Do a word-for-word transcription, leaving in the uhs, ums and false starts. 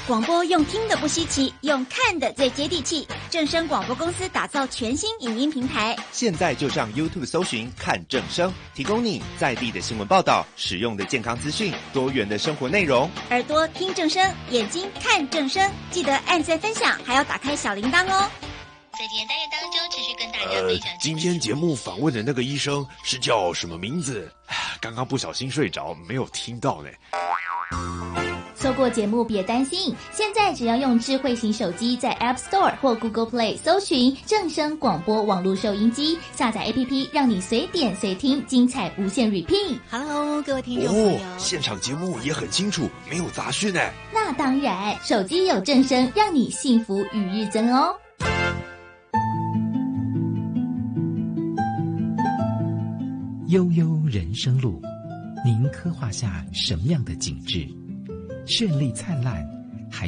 广播用听的不稀奇，用看的最接地气。正声广播公司打造全新影音平台， 现在就上 YouTube 搜寻看正声，提供你在地的新闻报道、实用的健康资讯、多元的生活内容。 耳朵听正声，眼睛看正声，记得按赞分享，还要打开小铃铛哦。 在今天单元当中，持续跟大家分享、 呃。今天节目访问的那个医生是叫什么名字？刚刚不小心睡着，没有听到呢。 错过节目别担心，现在只要用智慧型手机在 App Store 或 Google Play 搜寻正声广播网络收音机，下载 A P P 让你随点随听，精彩无限 repeat。 Hello， 各位听众朋友、 哦、现场节目也很清楚，没有杂讯呢。 那当然，手机有正声，让你幸福与日增哦。 悠悠人生路，您刻画下什么样的景致？绚丽灿烂